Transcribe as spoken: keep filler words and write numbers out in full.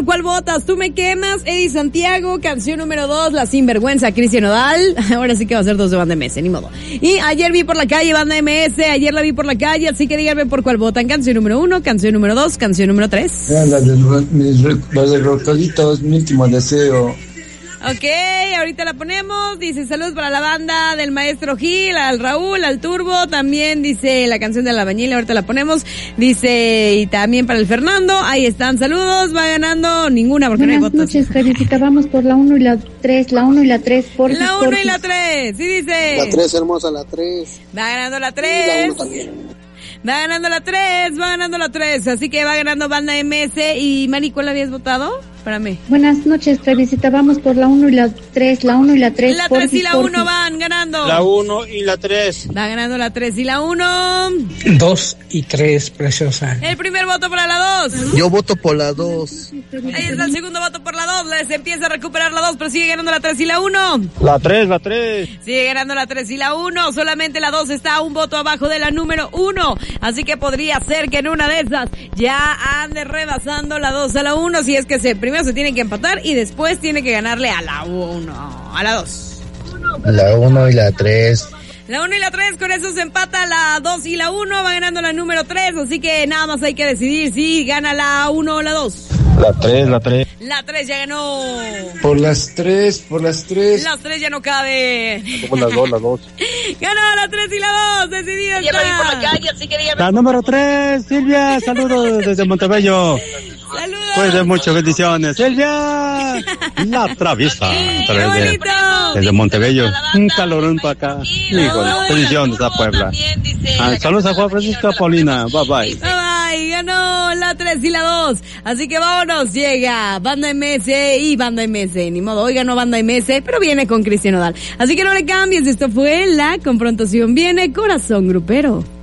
¿por cuál votas? Tú me quemas, Eddie Santiago, canción número dos, La Sinvergüenza, Cristian Nodal. Ahora sí que va a ser dos de Banda M S, ni modo. Y ayer vi por la calle, Banda M S, ayer la vi por la calle, así que díganme por cuál votan. Canción número uno, canción número dos, canción número tres. La de, mis, la de Rocalitos, mi último deseo. Ok, ahorita la ponemos. Dice saludos para la banda del maestro Gil, al Raúl, al Turbo. También dice la canción de la albañil, ahorita la ponemos. Dice, y también para el Fernando. Ahí están, saludos. Va ganando ninguna porque Buenas no hay votos. noches, Caricita. Vamos por la uno y la tres, la uno y la tres. Porfis, La uno porfis. y la tres, sí dice. La tres, hermosa, la tres. Va ganando la Y la tres. uno también. Va ganando la tres, va ganando la tres. Así que va ganando Banda M S. Y Mari, ¿cuál habías votado? Para mí. Buenas noches, Trevisita. Vamos por la uno y la tres, la uno y la tres. La porfis, tres y la porfis. uno van ganando. La uno y la tres. Va ganando la tres y la uno. Dos y tres, preciosa. El primer voto para la dos. Yo voto por la dos. Ahí está el segundo voto por la dos. Se empieza a recuperar la dos, pero sigue ganando la tres y la uno. La tres, la tres. Sigue ganando la tres y la uno. Solamente la dos está un voto abajo de la número uno. Así que podría ser que en una de esas ya ande rebasando la dos a la uno. Si es que se, primero se tiene que empatar y después tiene que ganarle a la uno, a la dos. La uno y la tres. La uno y la tres, con eso se empata la dos y la uno, va ganando la número tres, así que nada más hay que decidir si gana la uno o la dos. La tres, la tres. La tres ya ganó. Por las tres, por las tres. Las tres ya no caben. Por las dos, las dos. Ganó la tres y la dos, decidido está. por la calle, así que dígame. La número tres, Silvia, saludos desde Montebello. Saludos. Pues de muchas bendiciones. Silvia, la traviesa. ¡Qué bonito! Desde Montebello, un calorón para acá. Híjole, bendiciones a Puebla. Ah, saludos a Juan Francisco Paulina, bye bye. Bye bye, ganó la tres y la dos. Así que vámonos, llega Banda M S y Banda M S. Ni modo, hoy ganó Banda M S, pero viene con Cristian Nodal. Así que no le cambies, esto fue la confrontación. Viene Corazón Grupero.